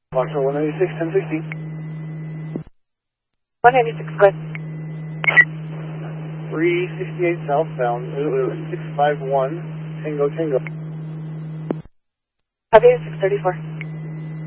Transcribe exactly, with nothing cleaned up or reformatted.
Foxtrot one ninety-six, ten sixteen. one ninety-six, good. three sixty-eight southbound, six five one, Tango Tango. Copy, six thirty-four.